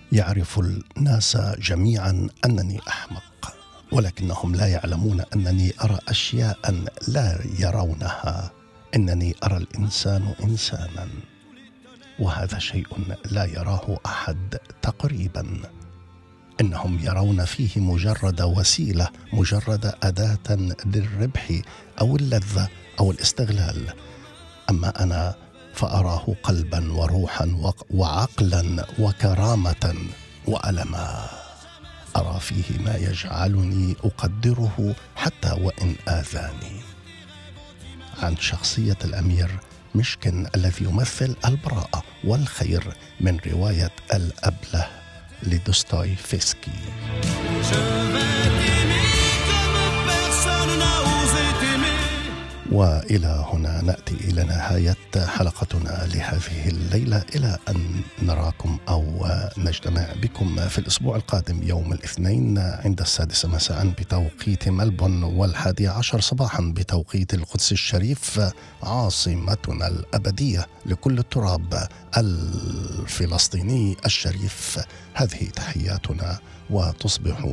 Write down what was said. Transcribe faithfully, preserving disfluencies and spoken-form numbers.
يعرف الناس جميعا أنني أحمق، ولكنهم لا يعلمون أنني أرى أشياء لا يرونها. إنني أرى الإنسان إنسانا، وهذا شيء لا يراه أحد تقريبا. إنهم يرون فيه مجرد وسيلة، مجرد أداة للربح أو اللذة أو الاستغلال. أما أنا فأراه قلبا وروحا وعقلا وكرامة وألما. أرى فيه ما يجعلني أقدره حتى وإن آذاني. عن شخصية الأمير مشكن الذي يمثل البراءة والخير من رواية الأبله لدوستويفسكي. وإلى هنا نأتي إلى نهاية حلقتنا لهذه الليلة، إلى أن نراكم أو نجتمع بكم في الأسبوع القادم يوم الاثنين عند السادسة مساء بتوقيت ملبورن والحادي عشر صباحا بتوقيت القدس الشريف، عاصمتنا الأبدية لكل التراب الفلسطيني الشريف. هذه تحياتنا، وتصبحوا